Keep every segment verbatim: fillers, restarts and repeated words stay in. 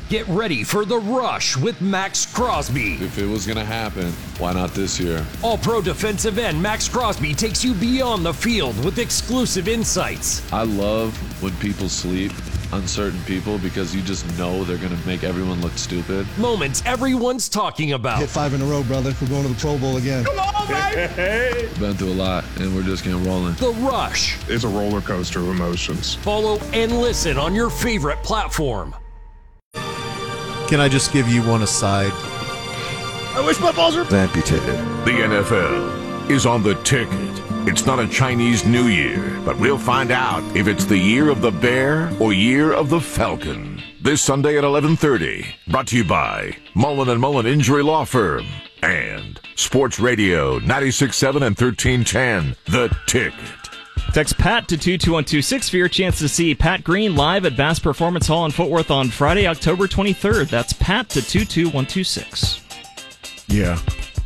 Get ready for The Rush with Max Crosby. If it was going to happen, why not this year? All-Pro defensive end Max Crosby takes you beyond the field with exclusive insights. I love when people sleep on certain people because you just know they're going to make everyone look stupid. Moments everyone's talking about. Hit five in a row, brother. We're going to the Pro Bowl again. Come on, baby! Been through a lot, and we're just getting rolling. The Rush. It's a roller coaster of emotions. Follow and listen on your favorite platform. Can I just give you one aside? I wish my balls were amputated. The N F L is on the ticket. It's not a Chinese New Year, but we'll find out if it's the year of the bear or year of the falcon. This Sunday at eleven thirty, brought to you by Mullen and Mullen Injury Law Firm and Sports Radio ninety-six point seven and thirteen ten, The Ticket. Text Pat to two two one two six for your chance to see Pat Green live at Bass Performance Hall in Fort Worth on Friday, October twenty-third. That's Pat to two two one two six. Yeah.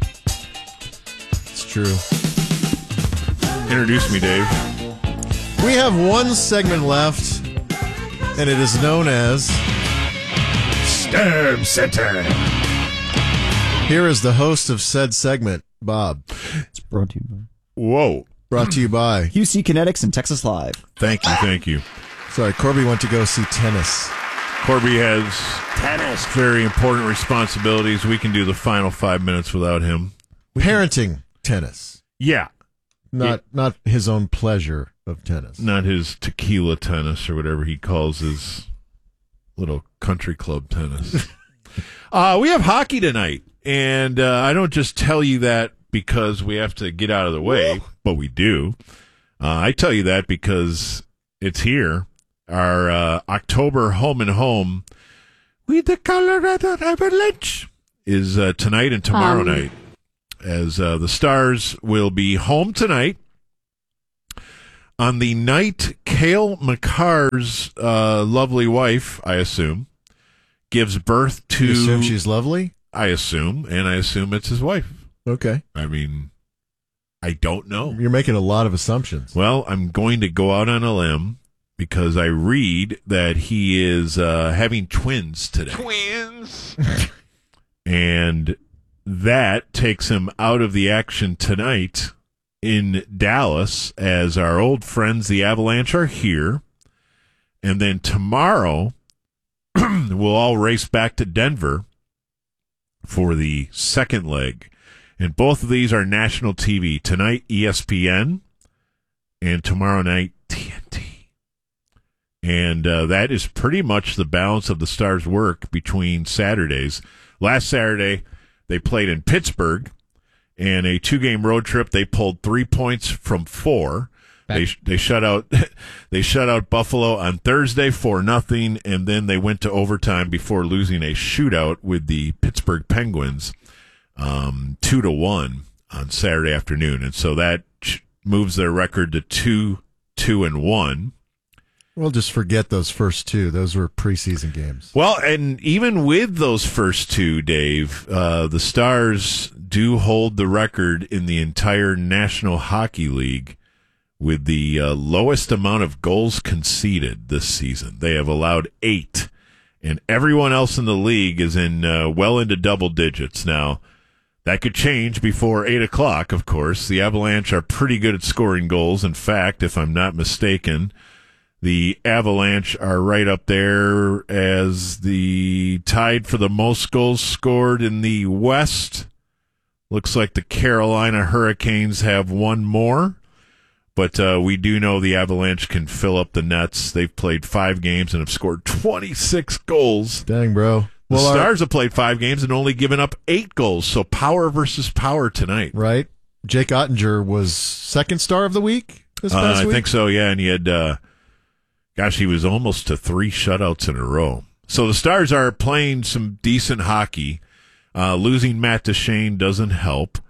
It's true. Introduce me, Dave. We have one segment left, and it is known as Storm Center. Here is the host of said segment, Bob. It's brought to you by Whoa. Brought to you by Q C Kinetics and Texas Live. Thank you, thank you. Sorry, Corby went to go see tennis. Corby has tennis. Very important responsibilities. We can do the final five minutes without him. Parenting tennis. Yeah. Not Yeah. not his own pleasure of tennis. Not his tequila tennis or whatever he calls his little country club tennis. uh, we have hockey tonight, and uh, I don't just tell you that because we have to get out of the way, but we do. Uh, I tell you that because it's here. Our uh, October home and home with the Colorado Avalanche is uh, tonight and tomorrow um. night. As uh, the Stars will be home tonight on the night Cale Makar's uh, lovely wife, I assume, gives birth to... You assume she's lovely? I assume, and I assume it's his wife. Okay. I mean, I don't know. You're making a lot of assumptions. Well, I'm going to go out on a limb because I read that he is uh, having twins today. Twins! And that takes him out of the action tonight in Dallas as our old friends, the Avalanche, are here. And then tomorrow, we'll all race back to Denver for the second leg. And both of these are national T V. Tonight, E S P N, and tomorrow night, T N T. And uh, that is pretty much the balance of the Stars' work between Saturdays. Last Saturday, they played in Pittsburgh, and a two-game road trip. They pulled three points from four. They they shut out they shut out Buffalo on Thursday for nothing, and then they went to overtime before losing a shootout with the Pittsburgh Penguins. Um, two to one on Saturday afternoon, and so that moves their record to two, two and one. Well, just forget those first two; those were preseason games. Well, and even with those first two, Dave, uh, the Stars do hold the record in the entire National Hockey League with the uh, lowest amount of goals conceded this season. They have allowed eight, and everyone else in the league is in uh, well into double digits now. That could change before eight o'clock, of course. The Avalanche are pretty good at scoring goals. In fact, if I'm not mistaken, the Avalanche are right up there as the tied for the most goals scored in the West. Looks like the Carolina Hurricanes have one more. But uh, we do know the Avalanche can fill up the nets. They've played five games and have scored twenty-six goals. Dang, bro. The Well, Stars our, have played five games and only given up eight goals. So power versus power tonight. Right. Jake Ottinger was second star of the week this Uh, past I week? think so, yeah. And he had, uh, gosh, he was almost to three shutouts in a row. So the Stars are playing some decent hockey. Uh, losing Matt Duchene doesn't help.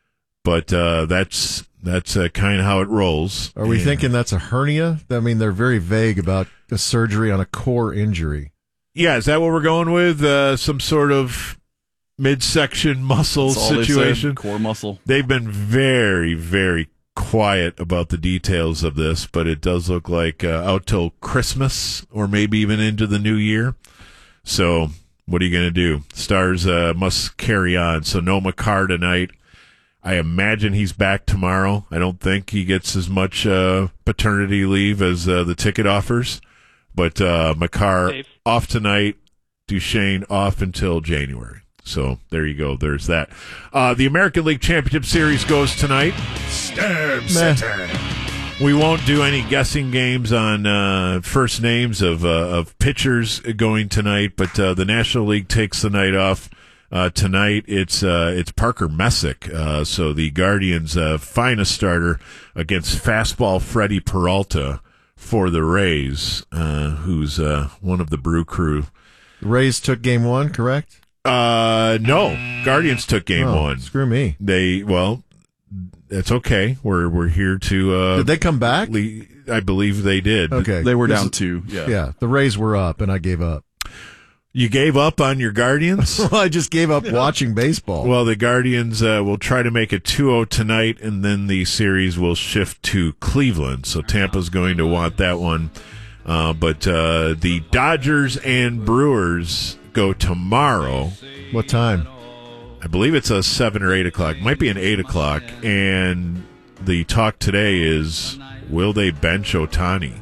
But uh, that's that's uh, kind of how it rolls. Are we and, thinking that's a hernia? I mean, they're very vague about a surgery on a core injury. Yeah, is that what we're going with? Uh, some sort of midsection muscle That's all situation? They said, core muscle. They've been very, very quiet about the details of this, but it does look like uh, out till Christmas or maybe even into the new year. So what are you going to do? Stars uh, must carry on. So no Makar tonight. I imagine he's back tomorrow. I don't think he gets as much uh, paternity leave as uh, the ticket offers. But uh, Makar Dave. off tonight, Duchesne off until January. So there you go. There's that. Uh, the American League Championship Series goes tonight. Stab Center. We won't do any guessing games on uh, first names of uh, of pitchers going tonight, but uh, the National League takes the night off uh, tonight. It's uh, it's Parker Messick, uh, so the Guardians' uh, finest starter against fastball Freddie Peralta for the Rays, uh, who's uh, one of the Brew Crew. The Rays took game one, correct? Uh, no, Guardians took game oh, one. Screw me. They well, that's okay. We're we're here to. Uh, did they come back? Le- I believe they did. Okay, they were this down is, two. Yeah, yeah. The Rays were up, and I gave up. You gave up on your Guardians? Well, I just gave up watching baseball. Well, the Guardians uh, will try to make it two oh tonight, and then the series will shift to Cleveland. So Tampa's going to want that one. Uh, but uh, the Dodgers and Brewers go tomorrow. What time? I believe it's a seven or eight o'clock. Might be an eight o'clock. And the talk today is, will they bench Ohtani?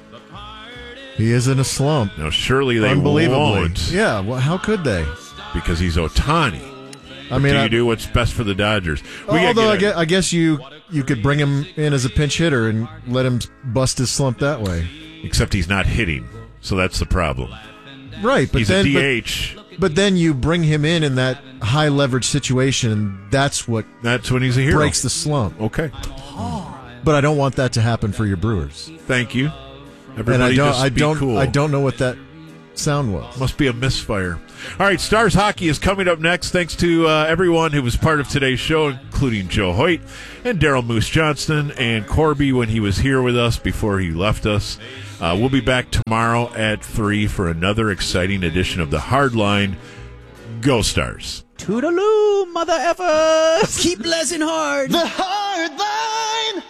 He is in a slump. Now, surely they Unbelievably. won't. Yeah, well, how could they? Because he's Ohtani. I mean, do you I, do what's best for the Dodgers? We although I get guess, I guess you you could bring him in as a pinch hitter and let him bust his slump that way. Except he's not hitting, so that's the problem. Right, but he's then, a D H. But, but then you bring him in in that high leverage situation, and that's what that's when he's a hero. Breaks the slump. Okay, but I don't want that to happen for your Brewers. Thank you. Everybody and I don't, just I be don't, cool. I don't know what that sound was. Must be a misfire. All right, Stars Hockey is coming up next. Thanks to uh, everyone who was part of today's show, including Joe Hoyt and Daryl Moose Johnston and Corby when he was here with us before he left us. Uh, we'll be back tomorrow at three for another exciting edition of The Hardline. Go Stars. Toodaloo, mother effers! Keep blessing hard! The Hardline!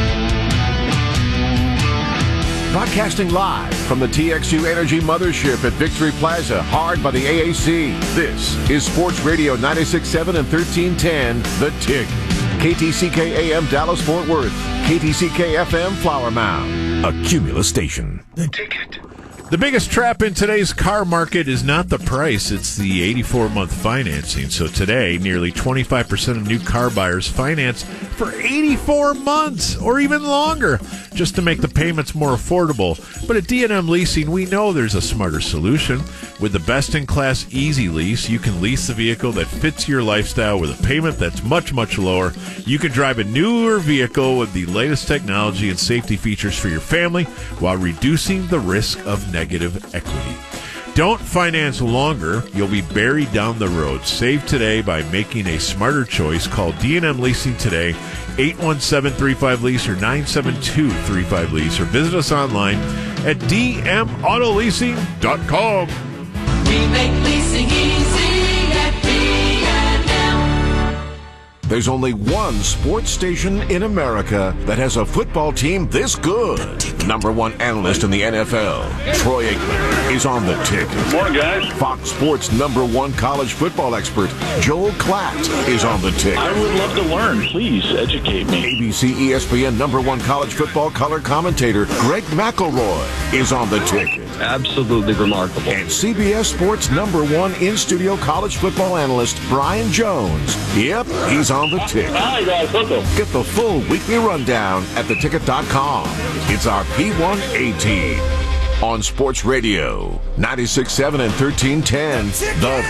Broadcasting live from the T X U Energy Mothership at Victory Plaza, hard by the A A C. This is Sports Radio ninety-six point seven and thirteen ten, The Tick. K T C K A M Dallas-Fort Worth. K T C K F M Flower Mound. A Cumulus station. The Ticket. The biggest trap in today's car market is not the price, it's the eighty-four month financing. So today, nearly twenty-five percent of new car buyers finance for eighty-four months or even longer just to make the payments more affordable. But at D and M Leasing, we know there's a smarter solution. With the best-in-class Easy Lease, you can lease a vehicle that fits your lifestyle with a payment that's much, much lower. You can drive a newer vehicle with the latest technology and safety features for your family while reducing the risk of negative equity. Don't finance longer. You'll be buried down the road. Save today by making a smarter choice. Call D and M Leasing today, eight one seven, three five, lease or nine seven two, three five, lease, or visit us online at d m auto leasing dot com. We make leasing easy at D and M. There's only one sports station in America that has a football team this good. Number one analyst in the N F L, Troy Aikman, is on the Tick. Good morning, guys. Fox Sports number one college football expert, Joel Klatt, is on the Tick. I would love to learn. Please educate me. A B C E S P N number one college football color commentator, Greg McElroy, is on the Tick. Absolutely remarkable. And C B S Sports number one in-studio college football analyst, Brian Jones. Yep, he's on the Tick. Hi, guys. Welcome. Get the full weekly rundown at the ticket dot com. It's our P one A team. On Sports Radio, ninety-six point seven and thirteen ten, The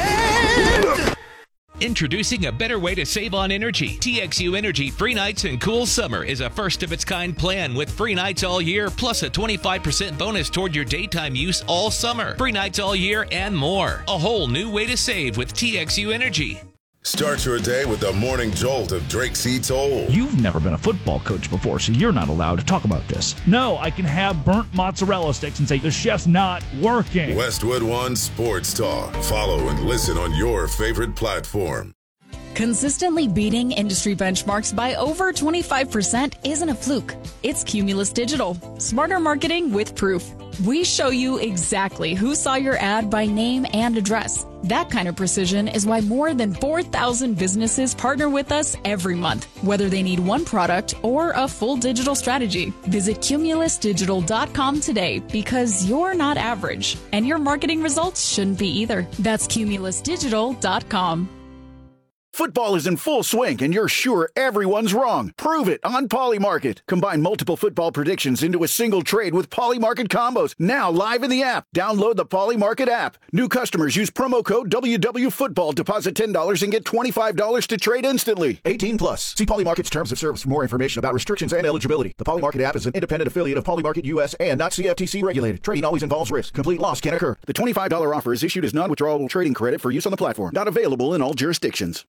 Tick. Introducing a better way to save on energy. T X U Energy Free Nights and Cool Summer is a first-of-its-kind plan with free nights all year, plus a twenty-five percent bonus toward your daytime use all summer. Free nights all year and more. A whole new way to save with T X U Energy. Start your day with the morning jolt of Drake C. Toll. You've never been a football coach before, so you're not allowed to talk about this. No, I can have burnt mozzarella sticks and say the chef's not working. Westwood One Sports Talk. Follow and listen on your favorite platform. Consistently beating industry benchmarks by over twenty-five percent isn't a fluke. It's Cumulus Digital. Smarter marketing with proof. We show you exactly who saw your ad by name and address. That kind of precision is why more than four thousand businesses partner with us every month, whether they need one product or a full digital strategy. Visit cumulus digital dot com today because you're not average, and your marketing results shouldn't be either. That's cumulus digital dot com. Football is in full swing, and you're sure everyone's wrong. Prove it on Polymarket. Combine multiple football predictions into a single trade with Polymarket combos. Now live in the app. Download the Polymarket app. New customers use promo code W W Football. Deposit ten dollars and get twenty-five dollars to trade instantly. eighteen plus. See Polymarket's terms of service for more information about restrictions and eligibility. The Polymarket app is an independent affiliate of Polymarket U S and not C F T C regulated. Trading always involves risk. Complete loss can occur. The twenty-five dollars offer is issued as non-withdrawable trading credit for use on the platform. Not available in all jurisdictions.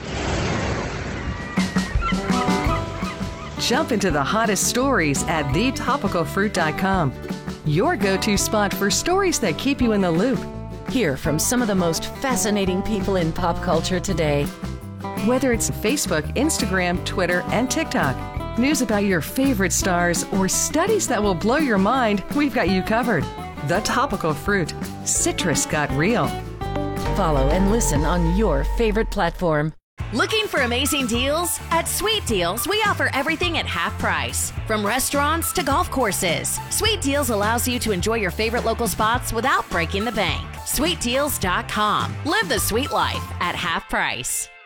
Jump into the hottest stories at the topical fruit dot com. Your go-to spot for stories that keep you in the loop. Hear from some of the most fascinating people in pop culture today. Whether it's Facebook, Instagram, Twitter, and TikTok, news about your favorite stars, or studies that will blow your mind, we've got you covered. The Topical Fruit. Citrus got real. Follow and listen on your favorite platform. Looking for amazing deals? At Sweet Deals, we offer everything at half price. From restaurants to golf courses, Sweet Deals allows you to enjoy your favorite local spots without breaking the bank. sweet deals dot com. Live the sweet life at half price.